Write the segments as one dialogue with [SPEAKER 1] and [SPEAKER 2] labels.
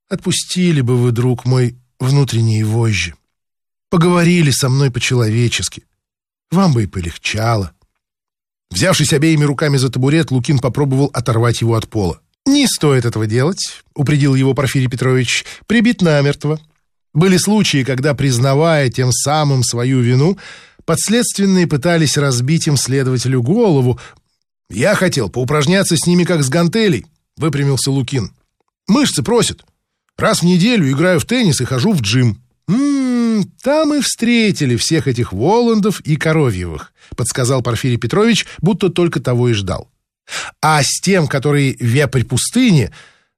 [SPEAKER 1] Отпустили бы вы, друг мой, внутренние вожжи. Поговорили со мной по-человечески. Вам бы и полегчало». Взявшись обеими руками за табурет, Лукин попробовал оторвать его от пола. «Не стоит этого делать», — упредил его Порфирий Петрович, — «прибит намертво». Были случаи, когда, признавая тем самым свою вину, подследственные пытались разбить им следователю голову. «Я хотел поупражняться с ними, как с гантелей», — выпрямился Лукин. «Мышцы просят. Раз в неделю играю в теннис и хожу в джим». «Там и встретили всех этих Воландов и Коровьевых», — подсказал Порфирий Петрович, будто только того и ждал. «А с тем, который вепрь пустыни,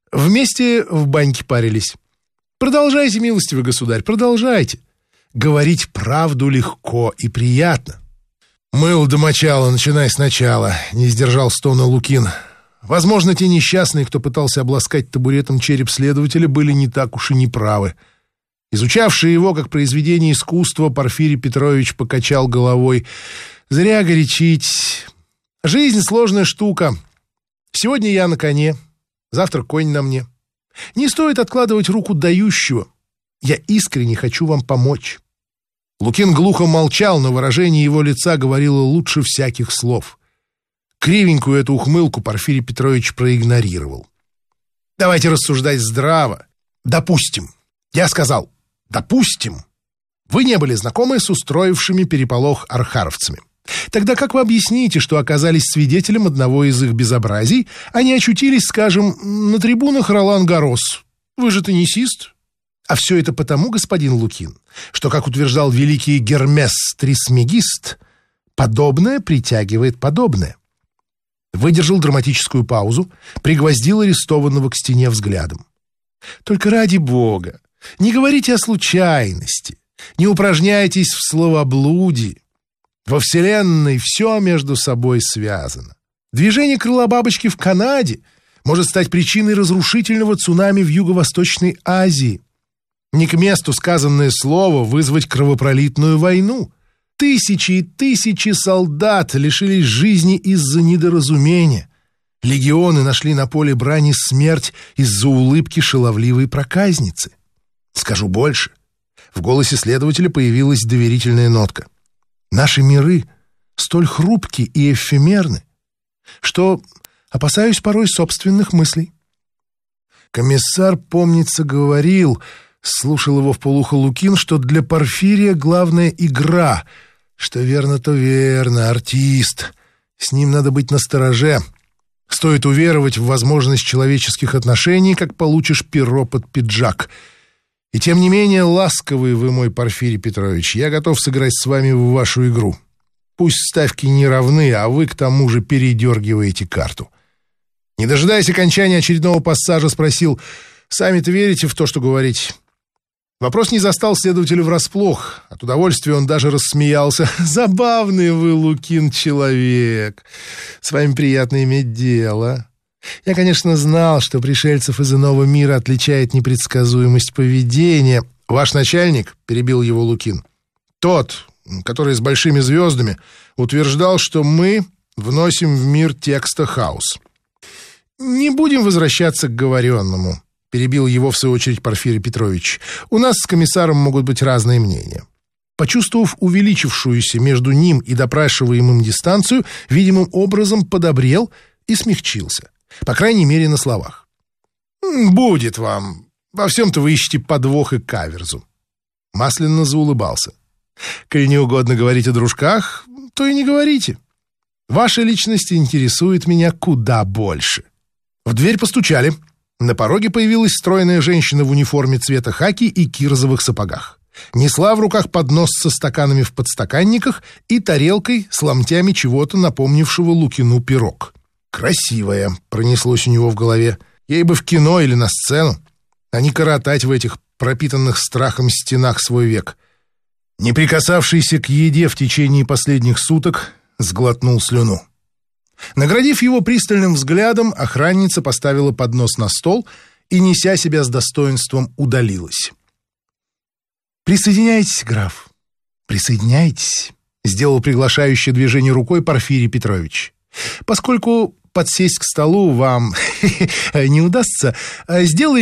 [SPEAKER 1] вместе в баньке парились. Продолжайте, милостивый государь, продолжайте. Говорить правду легко и приятно». «Мыл до мочала, начинай сначала», — не сдержал стона Лукин. Возможно, те несчастные, кто пытался обласкать табуретом череп следователя, были не так уж и неправы. Изучавший его как произведение искусства, Порфирий Петрович покачал головой. «Зря горячить. Жизнь — сложная штука. Сегодня я на коне, завтра конь на мне. Не стоит откладывать руку дающего. Я искренне хочу вам помочь». Лукин глухо молчал, но выражение его лица говорило лучше всяких слов. Кривенькую эту ухмылку Порфирий Петрович проигнорировал. «Давайте рассуждать здраво. Допустим. Я сказал, допустим. Вы не были знакомы с устроившими переполох архаровцами. Тогда как вы объясните, что оказались свидетелем одного из их безобразий, а не очутились, скажем, на трибунах Ролан-Гаррос? Вы же теннисист. А все это потому, господин Лукин, что, как утверждал великий Гермес Трисмегист, подобное притягивает подобное». Выдержал драматическую паузу, пригвоздил арестованного к стене взглядом. «Только ради бога, не говорите о случайности, не упражняйтесь в словоблудии. Во Вселенной все между собой связано. Движение крыла бабочки в Канаде может стать причиной разрушительного цунами в Юго-Восточной Азии. Не к месту сказанное слово вызвать кровопролитную войну. Тысячи и тысячи солдат лишились жизни из-за недоразумения. Легионы нашли на поле брани смерть из-за улыбки шаловливой проказницы. Скажу больше. В голосе следователя появилась доверительная нотка. Наши миры столь хрупки и эфемерны, что опасаюсь порой собственных мыслей. Комиссар, помнится, говорил, слушал его вполухо Лукин, что для Порфирия главная игра. Что верно, то верно, артист. С ним надо быть настороже. Стоит уверовать в возможность человеческих отношений, как получишь перо под пиджак. И тем не менее, ласковый вы мой, Порфирий Петрович, я готов сыграть с вами в вашу игру. Пусть ставки не равны, а вы к тому же передергиваете карту. Не дожидаясь окончания очередного пассажа, спросил: «Сами-то верите в то, что говорите?» Вопрос не застал следователя врасплох. От удовольствия он даже рассмеялся. «Забавный вы, Лукин, человек. С вами приятно иметь дело. Я, конечно, знал, что пришельцев из иного мира отличает непредсказуемость поведения». «Ваш начальник», — перебил его Лукин, — «тот, который с большими звездами, утверждал, что мы вносим в мир текста хаос». «Не будем возвращаться к говоренному», — перебил его в свою очередь Порфирий Петрович. «У нас с комиссаром могут быть разные мнения». Почувствовав увеличившуюся между ним и допрашиваемым дистанцию, видимым образом подобрел и смягчился. По крайней мере, на словах. «Будет вам. Во всем-то вы ищете подвох и каверзу». Масляно заулыбался. «Коль не угодно говорить о дружках, то и не говорите. Ваша личность интересует меня куда больше». В дверь постучали. На пороге появилась стройная женщина в униформе цвета хаки и кирзовых сапогах. Несла в руках поднос со стаканами в подстаканниках и тарелкой с ломтями чего-то, напомнившего Лукину пирог. «Красивая», — пронеслось у него в голове. «Ей бы в кино или на сцену, а не коротать в этих пропитанных страхом стенах свой век». Не прикасавшийся к еде в течение последних суток, сглотнул слюну. Наградив его пристальным взглядом, охранница поставила поднос на стол и, неся себя с достоинством, удалилась. «Присоединяйтесь, граф, присоединяйтесь», — сделал приглашающее движение рукой Порфирий Петрович. «Поскольку подсесть к столу вам не удастся, сделай